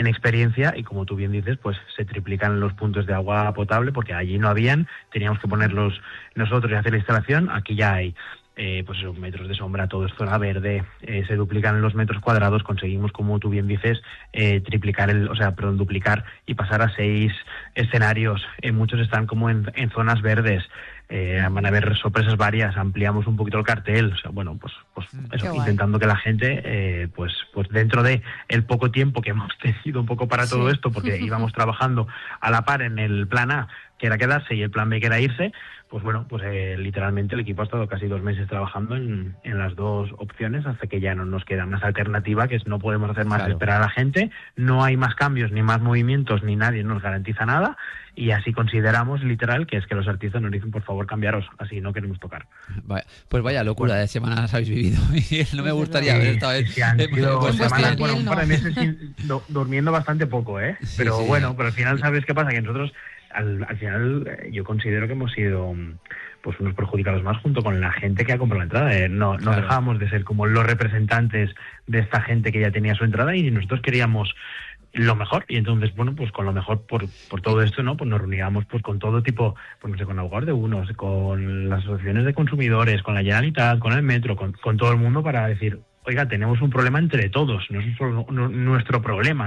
en experiencia, y como tú bien dices, pues se triplican los puntos de agua potable, porque allí no habían, teníamos que ponerlos nosotros y hacer la instalación. Aquí ya hay pues esos metros de sombra, todo es zona verde, se duplican los metros cuadrados, conseguimos, como tú bien dices, duplicar y pasar a 6 escenarios. Muchos están como en zonas verdes. Van a haber sorpresas varias, ampliamos un poquito el cartel, o sea, bueno, pues eso, intentando que la gente, pues dentro de el poco tiempo que hemos tenido un poco para todo esto, porque íbamos trabajando a la par en el plan A, que era quedarse, y el plan B, que era irse, pues bueno, pues literalmente el equipo ha estado casi 2 meses trabajando en las dos opciones, hasta que ya no nos queda más alternativa, que es no podemos hacer más que esperar a la gente, no hay más cambios, ni más movimientos, ni nadie nos garantiza nada, y así consideramos, literal, que es que los artistas nos dicen, por favor, cambiaros, así no queremos tocar. Pues vaya locura de semanas habéis vivido, Miguel, no me gustaría haber estado han sido semanas, un par de meses durmiendo bastante poco, pero bueno, pero al final, ¿sabes qué pasa? Que nosotros, al final, yo considero que hemos sido pues unos perjudicados más, junto con la gente que ha comprado la entrada. No dejábamos de ser como los representantes de esta gente que ya tenía su entrada, y nosotros queríamos lo mejor, y entonces, bueno, pues con lo mejor por todo esto, ¿no? Pues nos reuníamos pues con todo tipo, pues no sé, con abogados de unos, con las asociaciones de consumidores, con la Generalitat, con el Metro, con todo el mundo, para decir, oiga, tenemos un problema entre todos, no es solo nuestro problema.